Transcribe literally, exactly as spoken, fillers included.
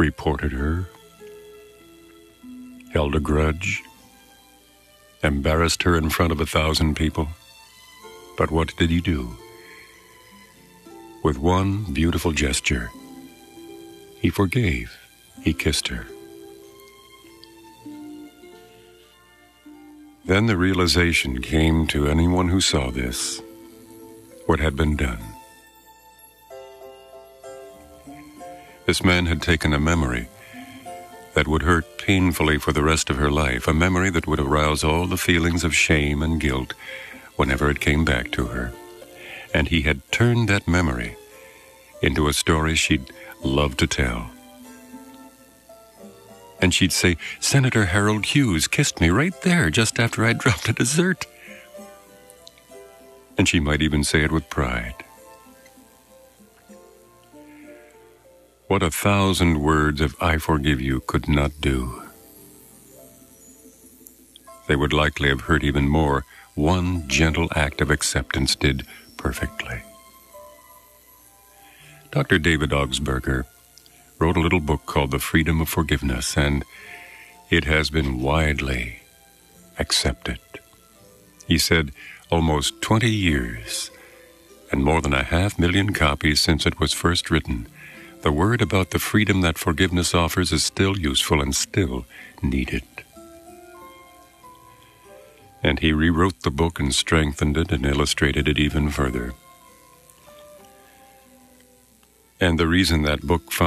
reported her, held a grudge, embarrassed her in front of a thousand people. But what did he do? With one beautiful gesture, he forgave. He kissed her. Then the realization came to anyone who saw this, what had been done. This man had taken a memory that would hurt painfully for the rest of her life, a memory that would arouse all the feelings of shame and guilt whenever it came back to her. And he had turned that memory into a story she'd love to tell. And she'd say, Senator Harold Hughes kissed me right there just after I dropped a dessert. And she might even say it with pride. What a thousand words of I forgive you could not do. They would likely have hurt even more. One gentle act of acceptance did perfectly. Doctor David Augsburger wrote a little book called The Freedom of Forgiveness, and it has been widely accepted. He said almost twenty years and more than a half million copies since it was first written, the word about the freedom that forgiveness offers is still useful and still needed. And he rewrote the book and strengthened it and illustrated it even further. And the reason that book